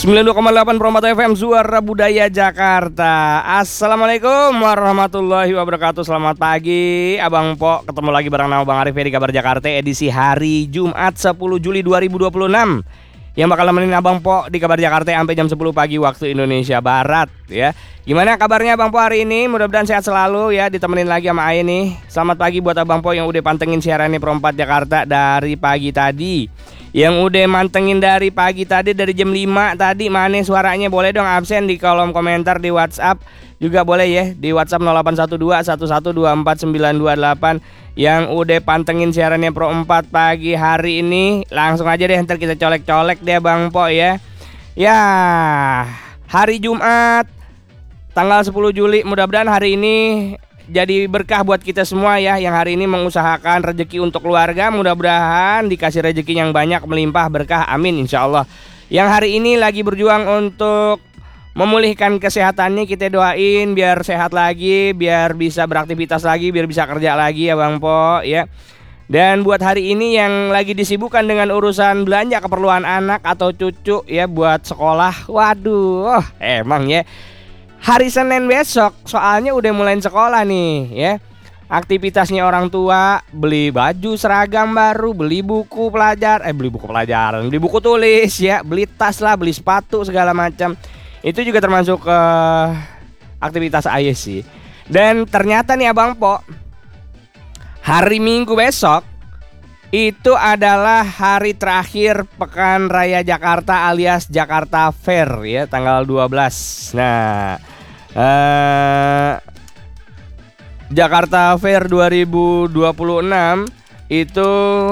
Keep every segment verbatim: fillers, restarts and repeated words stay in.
sembilan puluh dua koma delapan Pro empat F M Suara Budaya Jakarta. Assalamualaikum warahmatullahi wabarakatuh. Selamat pagi Abang Po. Ketemu lagi bareng nama Bang Arif di Kabar Jakarta edisi hari Jumat sepuluh Juli dua ribu dua puluh enam. Yang bakal nemenin Abang Po di Kabar Jakarta sampai jam sepuluh pagi waktu Indonesia Barat ya. Gimana kabarnya Abang Po hari ini? Mudah-mudahan sehat selalu ya, ditemenin lagi sama Aye nih. Selamat pagi buat Abang Po yang udah pantengin siarannya Pro empat Jakarta dari pagi tadi. Yang udah mantengin dari pagi tadi dari jam lima tadi, mana suaranya boleh dong absen di kolom komentar di WhatsApp. Juga boleh ya di WhatsApp nol delapan satu dua satu satu dua empat sembilan dua delapan. Yang udah pantengin siarannya Pro empat pagi hari ini, langsung aja deh ntar kita colek-colek deh Bang Po ya. Ya, hari Jumat tanggal sepuluh Juli, mudah-mudahan hari ini jadi berkah buat kita semua ya, yang hari ini mengusahakan rezeki untuk keluarga. Mudah-mudahan dikasih rezeki yang banyak, melimpah, berkah, amin insya Allah. Yang hari ini lagi berjuang untuk memulihkan kesehatannya, kita doain biar sehat lagi, biar bisa beraktivitas lagi, biar bisa kerja lagi ya Bang Po ya. Dan buat hari ini yang lagi disibukkan dengan urusan belanja keperluan anak atau cucu ya buat sekolah. Waduh, emang ya hari Senin besok soalnya udah mulai sekolah nih ya. Aktivitasnya orang tua beli baju seragam baru, beli buku pelajar, eh beli buku pelajaran, beli buku tulis ya, beli tas lah, beli sepatu segala macam. Itu juga termasuk ke uh, aktivitas ayah sih. Dan ternyata nih Abang Po, hari Minggu besok itu adalah hari terakhir Pekan Raya Jakarta alias Jakarta Fair ya, tanggal dua belas. Nah, uh, Jakarta Fair dua ribu dua puluh enam itu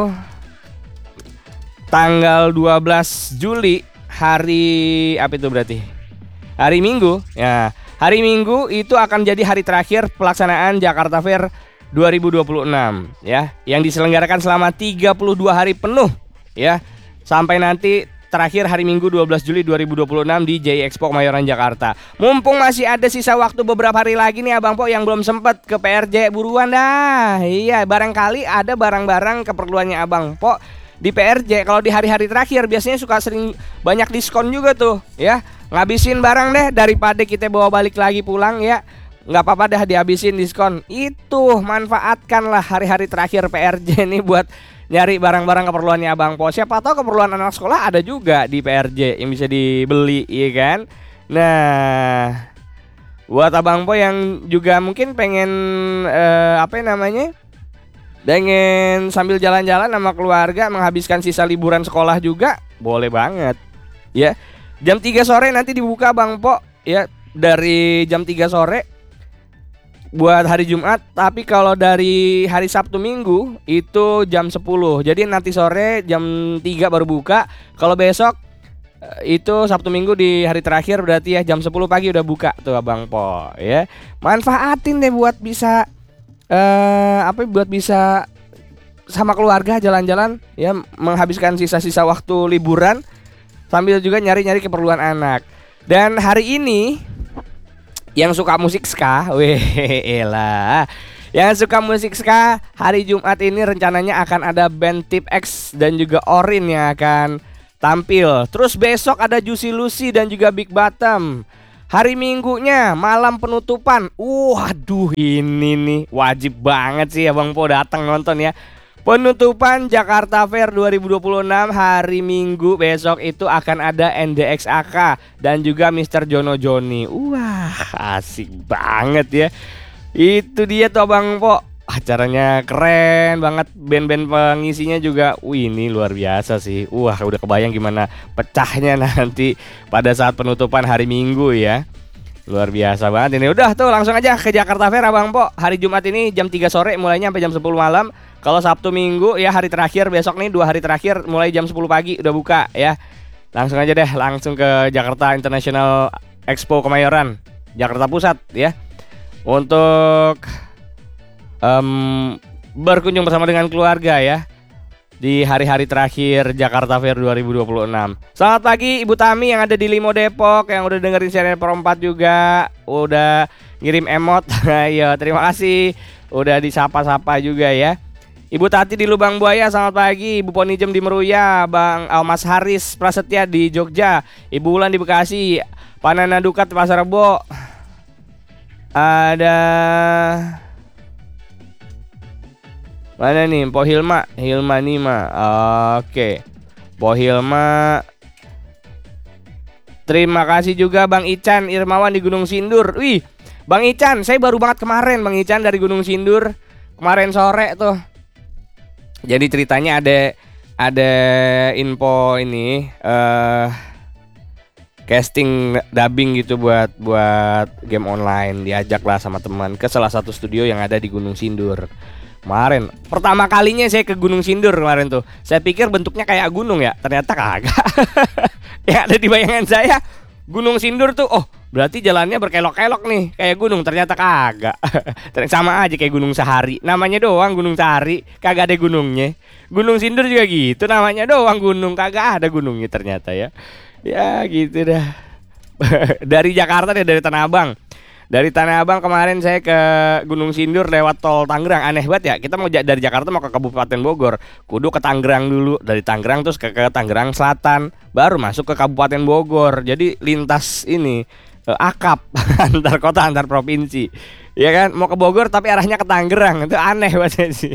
tanggal dua belas Juli, hari apa itu berarti? Hari Minggu ya. Hari Minggu itu akan jadi hari terakhir pelaksanaan Jakarta Fair dua ribu dua puluh enam ya, yang diselenggarakan selama tiga puluh dua hari penuh ya, sampai nanti terakhir hari Minggu dua belas Juli dua ribu dua puluh enam di J I Expo Kemayoran Jakarta. Mumpung masih ada sisa waktu beberapa hari lagi nih Abang Po yang belum sempat ke P R J, buruan dah. Iya, barangkali ada barang-barang keperluannya Abang Po di P R J. Kalau di hari-hari terakhir biasanya suka sering banyak diskon juga tuh ya. Ngabisin barang deh daripada kita bawa balik lagi pulang ya. Nggak apa-apa dah dihabisin diskon. Itu manfaatkanlah hari-hari terakhir P R J nih buat nyari barang-barang keperluannya Abang Po. Siapa tahu keperluan anak sekolah ada juga di P R J yang bisa dibeli, iya kan? Nah, buat Abang Po yang juga mungkin pengen eh, apa namanya? Pengen sambil jalan-jalan sama keluarga menghabiskan sisa liburan sekolah juga, boleh banget. Ya. Jam tiga sore nanti dibuka Bang Po ya, dari jam tiga sore buat hari Jumat. Tapi kalau dari hari Sabtu Minggu itu jam sepuluh. Jadi nanti sore jam tiga baru buka. Kalau besok itu Sabtu Minggu di hari terakhir berarti ya jam sepuluh pagi udah buka tuh Abang Po ya. Manfaatin deh buat bisa eh, apa buat bisa sama keluarga jalan-jalan ya, menghabiskan sisa-sisa waktu liburan sambil juga nyari-nyari keperluan anak. Dan hari ini yang suka musik ska, weh elah. Yang suka musik ska, hari Jumat ini rencananya akan ada band Tip X dan juga Orin yang akan tampil. Terus besok ada Juicy Lucy dan juga Big Bottom. Hari Minggunya malam penutupan. Waduh, ini nih wajib banget sih Abang Po datang nonton ya. Penutupan Jakarta Fair dua ribu dua puluh enam hari Minggu besok itu akan ada N D X A K dan juga Mister Jono Joni. Wah, asik banget ya. Itu dia tuh Bang Po. Acaranya keren banget, band-band pengisinya juga. Wih, ini luar biasa sih. Wah, udah kebayang gimana pecahnya nanti pada saat penutupan hari Minggu ya. Luar biasa banget ini. Udah tuh langsung aja ke Jakarta Fair Abang Po. Hari Jumat ini jam tiga sore mulainya sampai jam sepuluh malam. Kalau Sabtu Minggu ya hari terakhir besok nih, dua hari terakhir mulai jam sepuluh pagi udah buka ya. Langsung aja deh langsung ke Jakarta International Expo Kemayoran Jakarta Pusat ya, untuk um, berkunjung bersama dengan keluarga ya di hari-hari terakhir Jakarta Fair dua ribu dua puluh enam. Selamat pagi Ibu Tami yang ada di Limo Depok, yang udah dengerin siaran Pro empat juga, udah ngirim emot. Ya terima kasih udah disapa-sapa juga ya. Ibu Tati di Lubang Buaya, selamat pagi. Ibu Ponijem di Meruya, Bang oh, Mas Haris Prasetya di Jogja, Ibu Ulan di Bekasi, Panana Dukat di Pasar Rebo. Ada mana nih? Po Hilma, Hilma Nima. Oke. Po Hilma. Terima kasih juga Bang Ican Irmawan di Gunung Sindur. Wih, Bang Ican, saya baru banget kemarin Bang Ican dari Gunung Sindur. Kemarin sore tuh. Jadi ceritanya ada ada info ini uh, casting dubbing gitu buat buat game online, diajak lah sama teman ke salah satu studio yang ada di Gunung Sindur. Kemarin pertama kalinya saya ke Gunung Sindur kemarin tuh. Saya pikir bentuknya kayak gunung ya, ternyata kagak. Ya ada di bayangan saya Gunung Sindur tuh, oh berarti jalannya berkelok-kelok nih kayak gunung, ternyata kagak. Sama aja kayak Gunung Sahari, namanya doang Gunung Sahari, kagak ada gunungnya. Gunung Sindur juga gitu, namanya doang gunung, kagak ada gunungnya ternyata ya. Ya gitu dah. Dari Jakarta deh, dari Tanah Abang. Dari Tanah Abang kemarin saya ke Gunung Sindur lewat tol Tangerang. Aneh banget ya, kita mau dari Jakarta mau ke Kabupaten Bogor, kudu ke Tangerang dulu, dari Tangerang terus ke, ke Tangerang Selatan, baru masuk ke Kabupaten Bogor. Jadi lintas ini eh, akap antar kota antar provinsi. Ya kan, mau ke Bogor tapi arahnya ke Tangerang. Itu aneh banget sih.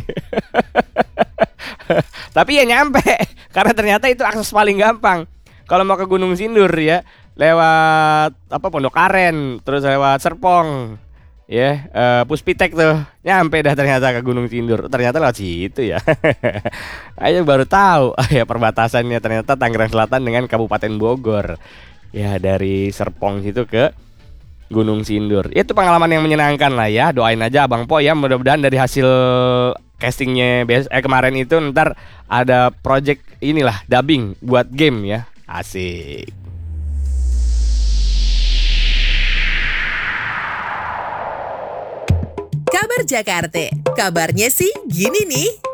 Tapi ya nyampe, karena ternyata itu akses paling gampang. Kalau mau ke Gunung Sindur ya, lewat apa Pondok Aren, terus lewat Serpong, ya uh, Puspitek tuh, nyampe dah ternyata ke Gunung Sindur. Ternyata lewat situ ya. Ayo baru tahu ya perbatasannya ternyata Tangerang Selatan dengan Kabupaten Bogor. Ya dari Serpong situ ke Gunung Sindur. Itu pengalaman yang menyenangkan lah ya. Doain aja Abang Po ya, mudah-mudahan dari hasil castingnya eh, kemarin itu ntar ada project inilah dubbing buat game ya. Asik. Kabar Jakarta, kabarnya sih gini nih.